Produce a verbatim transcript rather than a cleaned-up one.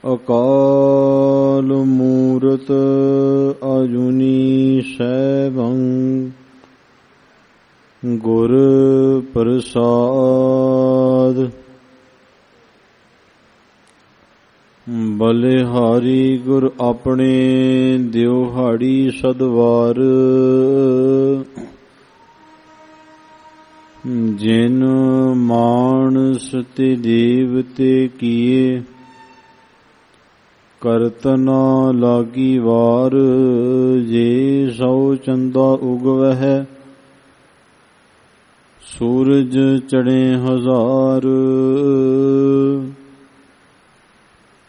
ਅਕਾਲ ਮੂਰਤ ਅਜੂਨੀ ਸੈਭੰ ਗੁਰ ਪ੍ਰਸਾਦ। ਬਲਿਹਾਰੀ ਗੁਰ ਆਪਣੇ ਦਿਵਹਾੜੀ ਸਦਵਾਰ ਜਿਨ ਮਾਨਸ ਤੇ ਦੇਵਤੇ ਕੀਏ ਕਰਤ ਨਾ ਲਾਗੀ ਵਾਰ। ਜੇ ਸੌ ਚੰਦਾ ਉਗਵਹਿ ਸੂਰਜ ਚੜ੍ਹੇ ਹਜ਼ਾਰ।